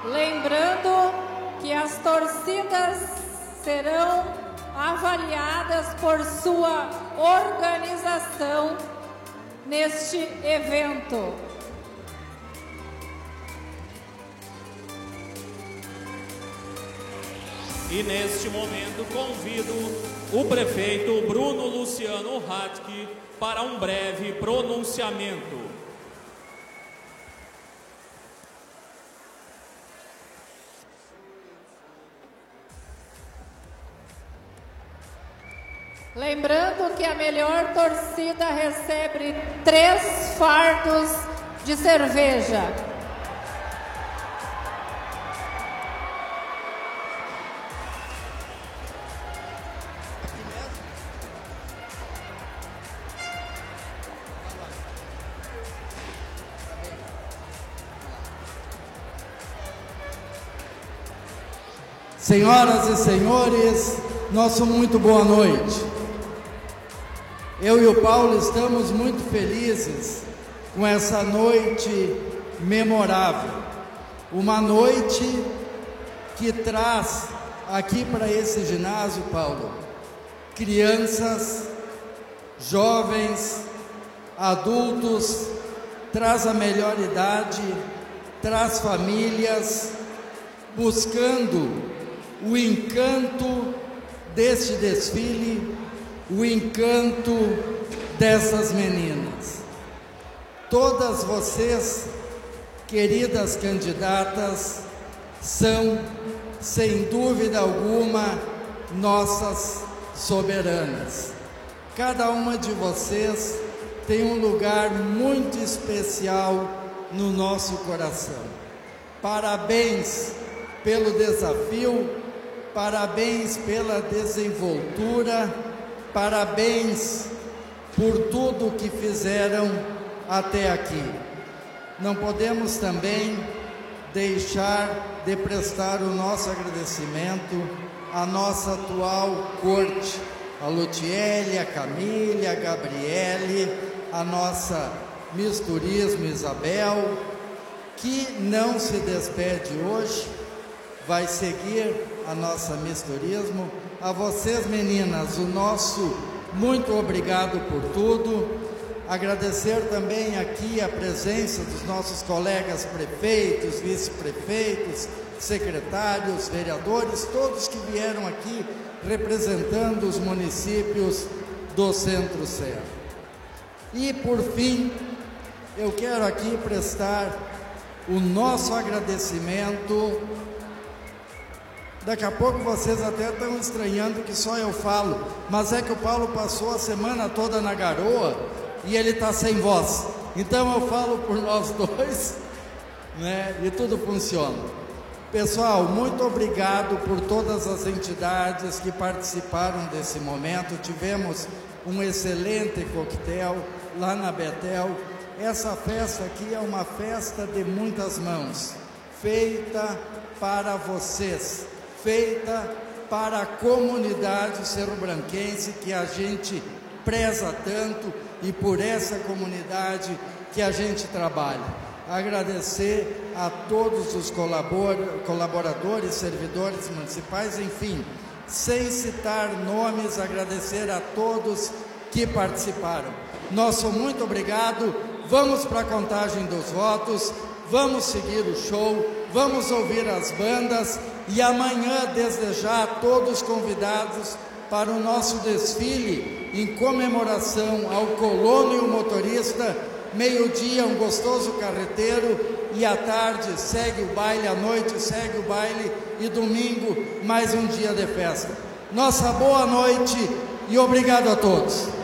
Lembrando que as torcidas serão avaliadas por sua organização neste evento. E neste momento convido o prefeito Bruno Luciano Hatke para um breve pronunciamento. Lembrando que a melhor torcida recebe 3 fardos de cerveja. Senhoras e senhores, nosso muito boa noite. Eu e o Paulo estamos muito felizes com essa noite memorável. Uma noite que traz aqui para esse ginásio, Paulo, crianças, jovens, adultos, traz a melhor idade, traz famílias, buscando o encanto deste desfile, o encanto dessas meninas. Todas vocês, queridas candidatas, são, sem dúvida alguma, nossas soberanas. Cada uma de vocês tem um lugar muito especial no nosso coração. Parabéns pelo desafio, parabéns pela desenvoltura, parabéns por tudo que fizeram até aqui. Não podemos também deixar de prestar o nosso agradecimento à nossa atual corte, a Lutiele, a Camille, a Gabriele, a nossa Miss Turismo Isabel, que não se despede hoje, vai seguir a nossa Miss Turismo. A vocês, meninas, o nosso muito obrigado por tudo. Agradecer também aqui a presença dos nossos colegas prefeitos, vice-prefeitos, secretários, vereadores, todos que vieram aqui representando os municípios do Centro-Serra. E, por fim, eu quero aqui prestar o nosso agradecimento. Daqui a pouco vocês até estão estranhando que só eu falo, mas é que o Paulo passou a semana toda na garoa e ele está sem voz. Então eu falo por nós dois, né? E tudo funciona. Pessoal, muito obrigado por todas as entidades que participaram desse momento. Tivemos um excelente coquetel lá na Betel. Essa festa aqui é uma festa de muitas mãos, feita para vocês, feita para a comunidade cerro-branquense que a gente preza tanto e por essa comunidade que a gente trabalha. Agradecer a todos os colaboradores, servidores municipais, enfim, sem citar nomes, agradecer a todos que participaram. Nosso muito obrigado. Vamos para a contagem dos votos, vamos seguir o show, vamos ouvir as bandas e amanhã, desde já, todos convidados para o nosso desfile em comemoração ao colono e o motorista. Meio-dia, um gostoso carreteiro e à tarde segue o baile, à noite segue o baile e domingo mais um dia de festa. Nossa boa noite e obrigado a todos.